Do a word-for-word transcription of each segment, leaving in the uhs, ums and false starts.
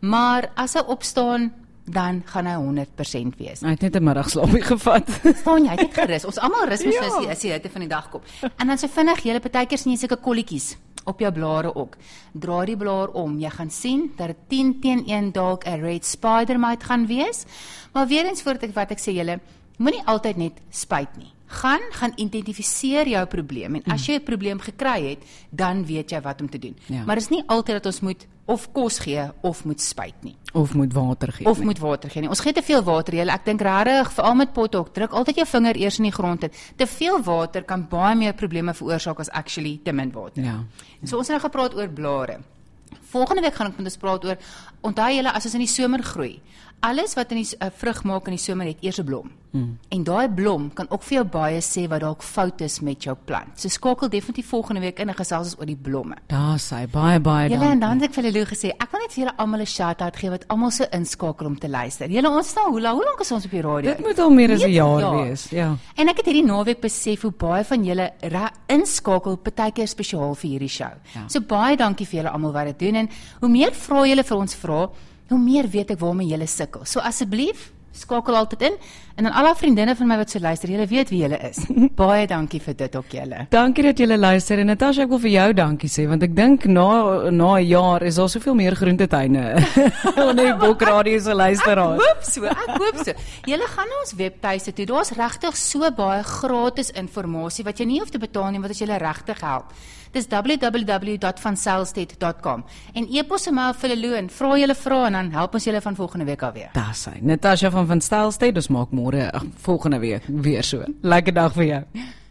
maar as hy opstaan, dan gaan hy honderd persent wees. Hy het net 'n middagslaapie gevat. Staan jy, hy het net gerus. Ons almal rus mos Ja. as die, as die hitte van die dag kom. En dan so vinnig, julle partykeer sien jy sulke kolletjies op jou blare ook. Draai die blaar om. Jy gaan sien dat dit tien teen een dalk 'n red spider mite gaan wees. Maar weer eens voordat ek wat ek sê julle, moenie altyd net spuit nie. Gaan, gaan identifiseer jou probleem en as jy 'n probleem gekry het, dan weet jy wat om te doen. Ja. Maar dit is nie altyd dat ons moet of kos gee of moet spuit nie. Of moet water gee. Of nie. moet water gee nie. Ons gee te veel water, julle. Ek dink regtig, veral met pothok, druk altyd jou vinger eers in die grond in. Te veel water kan baie meer probleme veroorsaak as actually te min water. Ja. So ons het nou gepraat oor blare. Volgende week gaan ek met ons praat oor, onthou julle, as ons in die somer groei, alles wat in die uh, vrug maak in die somer het eers 'n blom. Mm. En daai blom kan ook vir jou baie sê wat dalk fout is met jou plant. So skakel definitief volgende week in en gesels ons oor die blomme. Daar sê baie baie Julle en dankie. dan het ek vir julle gesê, ek wil net vir julle almal 'n shout-out gee wat almal so inskakel om te luister. Julle, ons staan hoe, hoe lank is ons op die radio? Dit moet al meer as 'n Nee, jaar ja. wees. Ja. En ek het hierdie naweek besef hoe baie van julle ra- inskakel partykeer spesiaal vir hierdie show. Ja. So baie dankie vir julle almal wat dit doen en hoe meer vra julle vir ons vra, hoe meer weet ek waarmee julle sukkel. So asseblief, skakel altyd in en dan al die vriendinne van my wat so luister, julle weet wie julle is. Baie dankie vir dit ook julle. Dankie dat julle luister en Natasha, ek wil vir jou dankie sê want ek dink na na 'n jaar is daar soveel meer groentetuine onder die Bokradio se luisteraars. Ek hoop so, ek hoop so. Julle gaan na ons webtuiste toe. Daar's regtig so baie gratis inligting wat jy nie hoef te betaal nie, wat as julle regtig help. Dis w w w dot van Sailstead dot com. En e-pos my vir hulle loon, vra julle vra en dan help ons julle van volgende week af weer. Daar sê Natasha van Van Sailstead, ons maak môre ag, volgende week weer so. Lekker dag vir jou.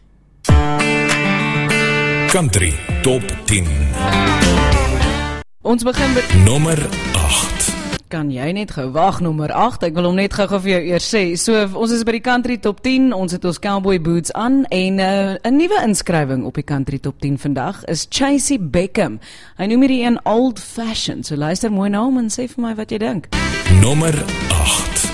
Country Top tien. Ons begin met Nommer agt. Kan jy net gou wag, nommer agt, ek wil hom net gou-gou vir jou eers sê. So, ons is by die Country Top tien, ons het ons cowboy boots aan en 'n uh, 'n nuwe inskrywing op die Country Top tien vandag is Chasey Beckham. Hy noem hierdie een old fashioned. So luister mooi na hom en sê vir my wat jy dink. Nommer agt.